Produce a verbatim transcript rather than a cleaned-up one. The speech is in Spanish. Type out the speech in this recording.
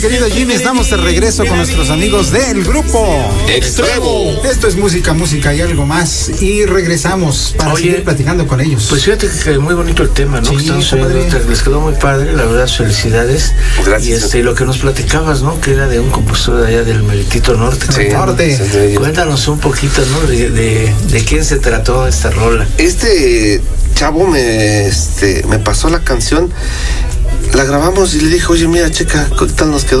Querido Jimmy, estamos de regreso con nuestros amigos del grupo Extremo. Esto es música, música y algo más. Y regresamos para Oye, seguir platicando con ellos. Pues fíjate que muy bonito el tema, ¿no? Sí, que estamos padre. oyendo, les quedó muy padre, la verdad, felicidades. Gracias. Y este, lo que nos platicabas, ¿no? Que era de un compositor de allá del Meritito Norte. Sí, Norte. sí, sí. Cuéntanos un poquito, ¿no? De, de, de quién se trató esta rola. Este chavo me, este, me pasó la canción, la grabamos y le dije, oye, mira, checa, ¿qué tal nos quedó?